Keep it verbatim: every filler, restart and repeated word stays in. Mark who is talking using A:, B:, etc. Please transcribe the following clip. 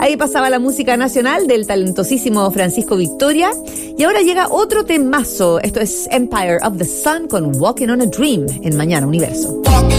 A: Ahí pasaba la música nacional del talentosísimo Francisco Victoria. Y ahora llega otro temazo. Esto es Empire of the Sun con Walking on a Dream en Mañana Universo.